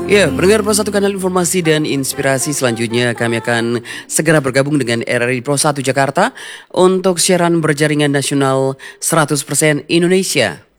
Ya, pendengar Pro 1 kanal informasi dan inspirasi selanjutnya kami akan segera bergabung dengan RRI Pro 1 Jakarta untuk siaran berjaringan nasional 100% Indonesia.